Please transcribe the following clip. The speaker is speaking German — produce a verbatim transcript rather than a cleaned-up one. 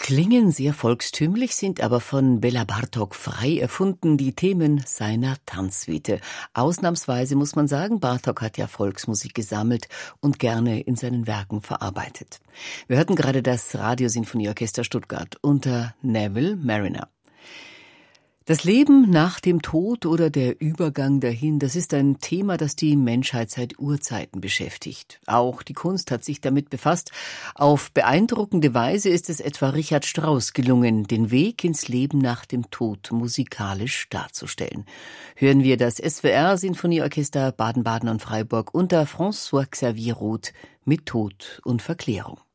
Klingen sehr volkstümlich, sind aber von Bela Bartok frei erfunden, die Themen seiner Tanzsuite. Ausnahmsweise muss man sagen, Bartok hat ja Volksmusik gesammelt und gerne in seinen Werken verarbeitet. Wir hörten gerade das Radiosinfonieorchester Stuttgart unter Neville Marriner. Das Leben nach dem Tod oder der Übergang dahin, das ist ein Thema, das die Menschheit seit Urzeiten beschäftigt. Auch die Kunst hat sich damit befasst. Auf beeindruckende Weise ist es etwa Richard Strauss gelungen, den Weg ins Leben nach dem Tod musikalisch darzustellen. Hören wir das S W R-Sinfonieorchester Baden-Baden und Freiburg unter François Xavier Roth mit Tod und Verklärung.